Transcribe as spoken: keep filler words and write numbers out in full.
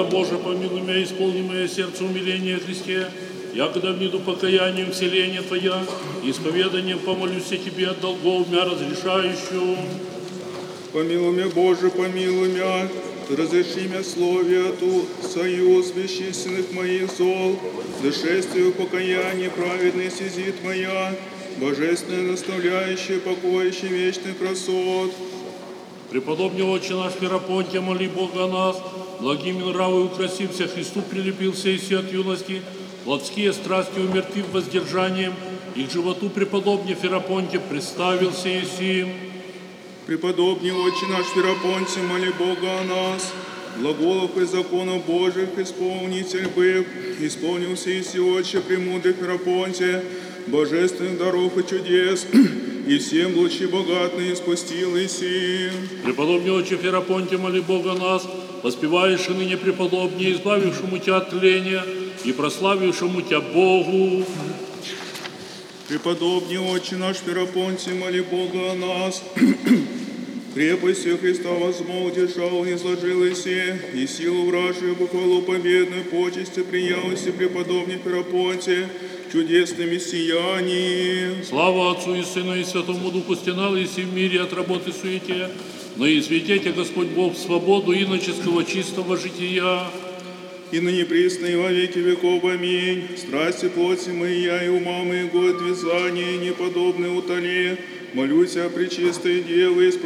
меня, Боже, помилуй меня, исполни мое сердце умиления Христе, якогда внеду покаянием вселения Твоя, исповеданием помолюсь о Тебе от долгов меня разрешающую. Помилуй меня, Боже, помилуй меня, разреши меня слове ту союз бесчисленных моих зол, дышествию покаяния праведный сидит моя, божественное наставляющее, покоящее вечный красот. Преподобный Отче наш Ферапонтия, моли Бога о нас, благими нравы украсился, Христу прилепился и все от юности, плотские страсти умертвив воздержанием, и к животу преподобный Ферапонтия представился и сим. Преподобный Отче наш Ферапонтий, моли Бога о нас, глаголов и законов Божьих исполнитель быв, исполнился и Отче премудрый Ферапонтия, божественных даров и чудес, и всем лучи богатные спустил и сим. Преподобный Отче Ферапонтий, моли Бога о нас, воспевающий ныне преподобнее, избавившему тебя от тления и прославившему тебя Богу. Преподобный Отче наш Ферапонтий, моли Бога о нас, крепостью Христа возмол, держал, изложил и се, и силу вражию, похвалу победную, почести приялся преподобный Ферапонтий, чудесными сияниями. Слава Отцу и Сыну и Святому Духу, стенал и в мире от работы суете, но и святете Господь Бог в свободу иноческого чистого жития. И ныне присно и во веки веков. Аминь. Страсти плоти моя и ума моего отвязания, неподобны утоле. Молюсь о пречистой Девы,